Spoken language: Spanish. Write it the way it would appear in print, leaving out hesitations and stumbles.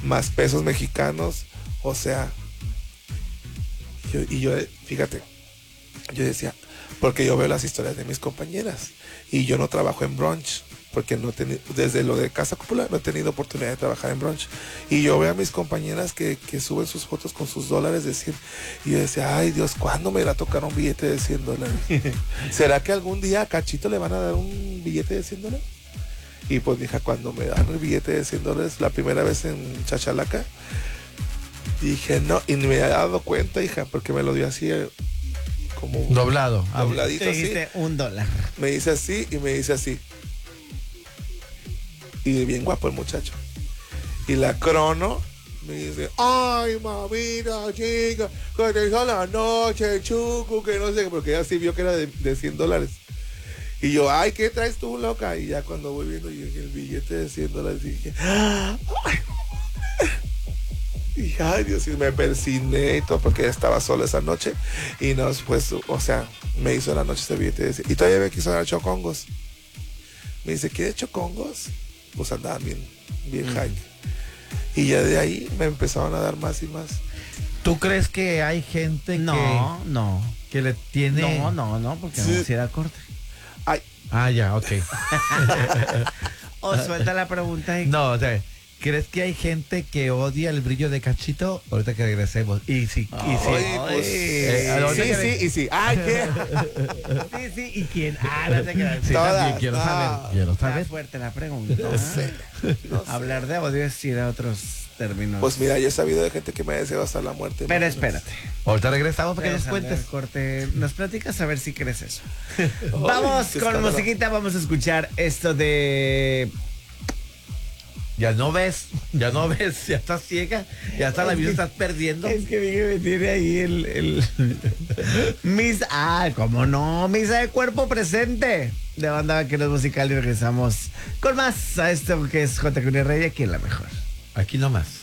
más pesos mexicanos, o sea, yo, fíjate, yo decía, porque yo veo las historias de mis compañeras y yo no trabajo en brunch, porque no desde lo de Casa Cúpula no he tenido oportunidad de trabajar en brunch. Y yo veo a mis compañeras que suben sus fotos con sus dólares de 100. Y yo decía, ay Dios, ¿cuándo me irá a tocar un billete de $100? ¿Será que algún día a Cachito le van a dar un billete de $100? Y pues dije, cuando me dan el billete de $100 la primera vez en Chachalaca, dije, no, y me he dado cuenta, hija, porque me lo dio así como doblado. Dobladito así. $1. Me dice así y me dice así. Y bien guapo el muchacho. Y la crono me dice, ay, mamita, chica, que te hizo la noche, chucu, que no sé, porque ella sí vio que era de $100. Y yo, ay, ¿qué traes tú, loca? Y ya cuando voy viendo yo el billete de $100, dije, ay. Y ay, Dios, y me persigné y todo, porque estaba sola esa noche. Y nos, pues, o sea, me hizo la noche ese billete de $100. Y todavía me quiso dar chocongos. Me dice, ¿quieres chocongos? Pues andaban bien high. Y ya de ahí me empezaron a dar más y más. ¿Tú crees que hay gente que le tiene? No, porque no si era corte. Ay. Ah, ya, ok. O suelta la pregunta. No, o sea, ¿crees que hay gente que odia el brillo de Cachito? Ahorita que regresemos. Y sí, Ay, pues, sí. Ay, ¿qué? Sí, ¿y quién? No te quedas. Sí, también quiero saber. Está fuerte la pregunta. No sé. Hablar de odio es ir a otros términos. Pues mira, yo he sabido de gente que me ha deseado hasta la muerte. Pero espérate. Ahorita regresamos para que nos cuentes. Corte, nos platicas a ver si crees eso. Vamos con musiquita, vamos a escuchar esto de... Ya no ves, ya estás ciega, ya hasta la vida estás perdiendo. Es que me tiene ahí el cómo no, misa de cuerpo presente de Banda Vaqueros Musical, y regresamos con más a esto que es J. Reyes aquí en La Mejor. Aquí nomás.